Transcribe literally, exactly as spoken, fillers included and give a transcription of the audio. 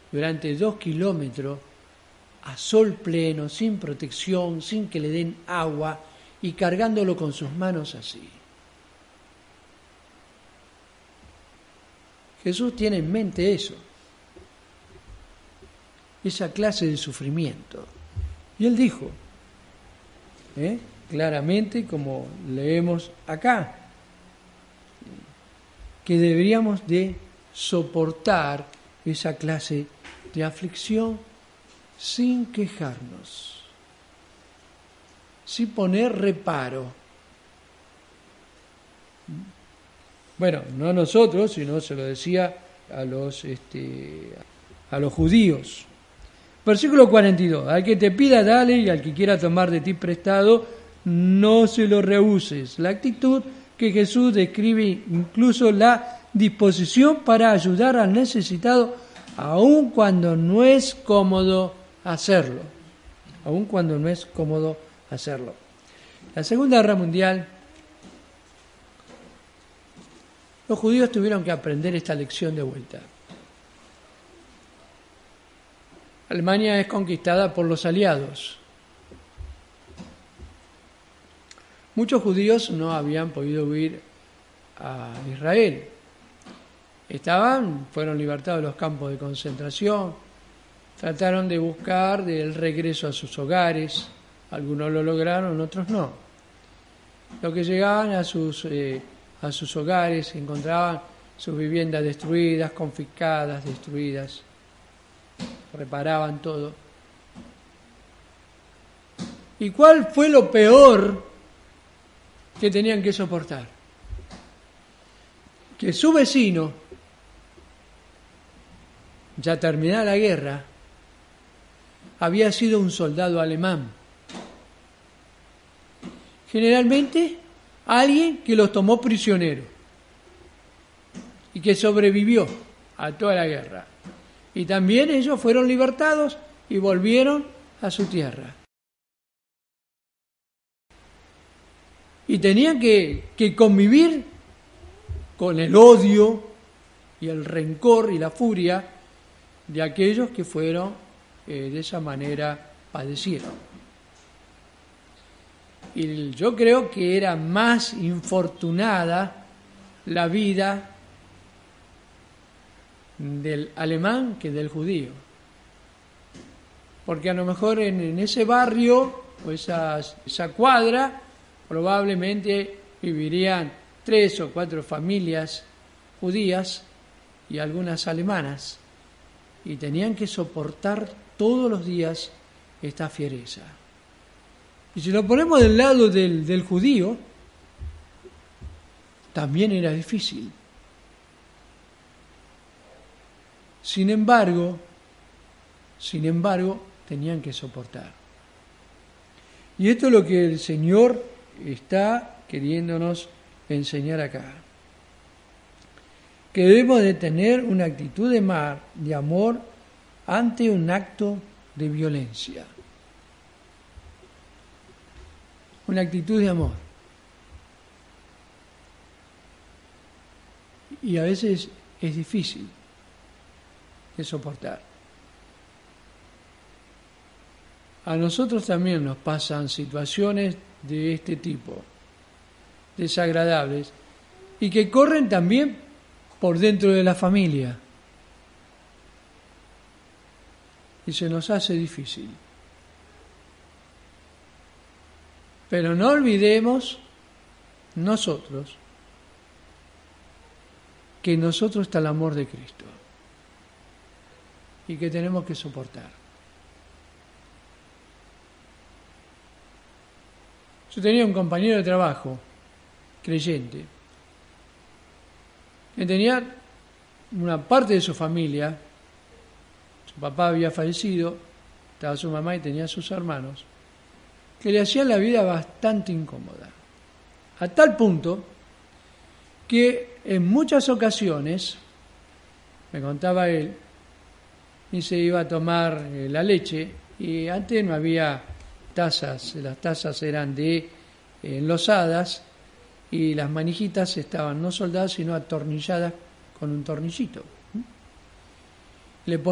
durante dos kilómetros a sol pleno, sin protección, sin que le den agua y cargándolo con sus manos así. Jesús tiene en mente eso, esa clase de sufrimiento. Y él dijo, ¿eh? claramente, como leemos acá, que deberíamos de soportar esa clase de aflicción sin quejarnos, sin poner reparo. Bueno, no nosotros, sino se lo decía a los, este, a los judíos. Versículo cuarenta y dos. Al que te pida, dale, y al que quiera tomar de ti prestado, no se lo rehuses. La actitud que Jesús describe incluso la disposición para ayudar al necesitado, aun cuando no es cómodo hacerlo. Aun cuando no es cómodo hacerlo. La Segunda Guerra Mundial, los judíos tuvieron que aprender esta lección de vuelta. Alemania es conquistada por los aliados. Muchos judíos no habían podido huir a Israel. Estaban, fueron libertados de los campos de concentración, trataron de buscar el regreso a sus hogares, algunos lo lograron, otros no. Los que llegaban a sus, eh, a sus hogares encontraban sus viviendas destruidas, confiscadas, destruidas, reparaban todo. ¿Y cuál fue lo peor que tenían que soportar? Que su vecino, ya terminada la guerra, había sido un soldado alemán. Generalmente, alguien que los tomó prisioneros y que sobrevivió a toda la guerra. Y también ellos fueron libertados y volvieron a su tierra. Y tenían que, que convivir con el odio y el rencor y la furia de aquellos que fueron eh, de esa manera padecieron. Y yo creo que era más infortunada la vida del alemán que del judío. Porque a lo mejor en, en ese barrio o esa, esa cuadra probablemente vivirían tres o cuatro familias judías y algunas alemanas, y tenían que soportar todos los días esta fiereza. Y si lo ponemos del lado del, del judío, también era difícil. Sin embargo, sin embargo, tenían que soportar. Y esto es lo que el Señor está queriéndonos enseñar acá. Que debemos de tener una actitud de, mar, de amor ante un acto de violencia. Una actitud de amor. Y a veces es difícil de soportar. A nosotros también nos pasan situaciones de este tipo, desagradables, y que corren también por dentro de la familia. Y se nos hace difícil. Pero no olvidemos nosotros que en nosotros está el amor de Cristo y que tenemos que soportar. Yo tenía un compañero de trabajo, creyente, que tenía una parte de su familia, su papá había fallecido, estaba su mamá y tenía sus hermanos, que le hacían la vida bastante incómoda, a tal punto que en muchas ocasiones, me contaba él, y se iba a tomar la leche, y antes no había tazas, las tazas eran de enlosadas y las manijitas estaban no soldadas sino atornilladas con un tornillito.